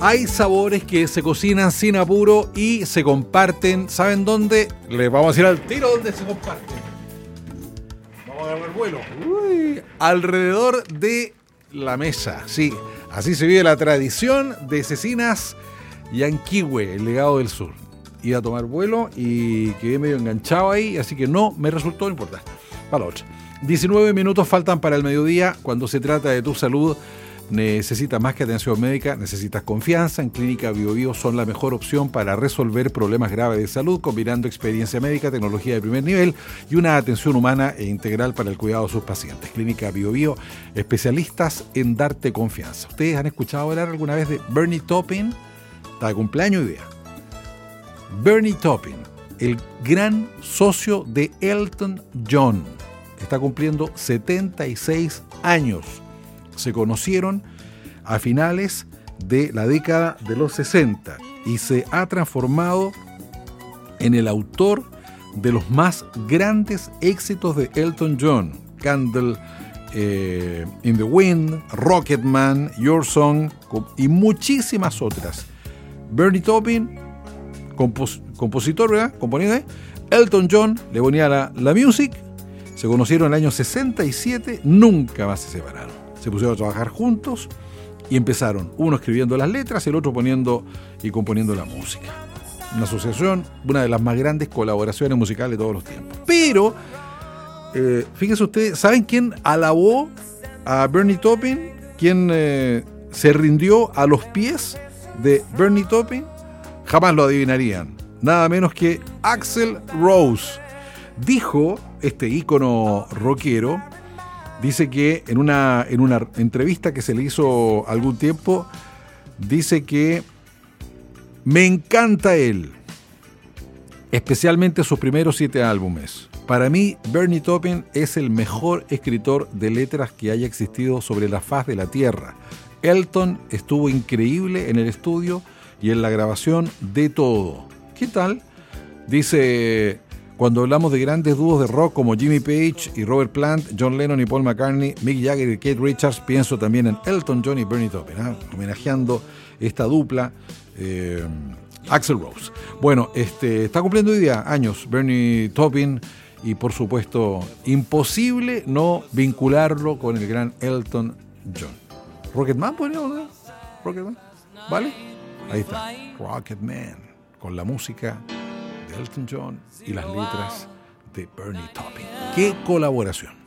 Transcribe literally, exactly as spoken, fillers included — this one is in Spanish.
Hay sabores que se cocinan sin apuro y se comparten. ¿Saben dónde? Les vamos a decir al tiro dónde se comparten. Vamos a agarrar vuelo. Uy, alrededor de la mesa. Sí, así se vive la tradición de Cecinas Yanquihue, el legado del sur. Iba a tomar vuelo y quedé medio enganchado ahí, así que no me resultó importante. Para la otra. diecinueve minutos faltan para el mediodía. Cuando se trata de tu salud, necesitas más que atención médica, necesitas confianza. En Clínica Bio Bio son la mejor opción para resolver problemas graves de salud, combinando experiencia médica, tecnología de primer nivel y una atención humana e integral para el cuidado de sus pacientes. Clínica Bio Bio, especialistas en darte confianza. ¿Ustedes han escuchado hablar alguna vez de Bernie Taupin? Está de cumpleaños hoy día. Bernie Taupin, el gran socio de Elton John, está cumpliendo setenta y seis años. Se conocieron a finales de la década de los sesenta y se ha transformado en el autor de los más grandes éxitos de Elton John: Candle eh, in the Wind, Rocketman, Your Song y muchísimas otras. Bernie Taupin, compos- compositor, ¿verdad? Componente. Elton John le ponía la, la music. Se conocieron en el año sesenta y siete, nunca más se separaron. Se pusieron a trabajar juntos y empezaron, uno escribiendo las letras, el otro poniendo y componiendo la música. Una asociación, una de las más grandes colaboraciones musicales de todos los tiempos. Pero, eh, fíjense ustedes, ¿saben quién alabó a Bernie Taupin? ¿Quién eh, se rindió a los pies de Bernie Taupin? Jamás lo adivinarían. Nada menos que Axl Rose. Dijo, este ícono rockero, dice que en una, en una entrevista que se le hizo algún tiempo, dice que me encanta él, especialmente sus primeros siete álbumes. Para mí, Bernie Taupin es el mejor escritor de letras que haya existido sobre la faz de la tierra. Elton estuvo increíble en el estudio y en la grabación de todo. ¿Qué tal? Dice... Cuando hablamos de grandes dúos de rock como Jimmy Page y Robert Plant, John Lennon y Paul McCartney, Mick Jagger y Keith Richards, pienso también en Elton John y Bernie Taupin, ¿eh? Homenajeando esta dupla, eh, Axl Rose. Bueno, este, está cumpliendo hoy día años Bernie Taupin y por supuesto imposible no vincularlo con el gran Elton John. Rocketman, ¿podríamos ver? Rocketman, ¿vale? Ahí está, Rocketman, con la música Elton John y las letras de Bernie Taupin. ¡Qué colaboración!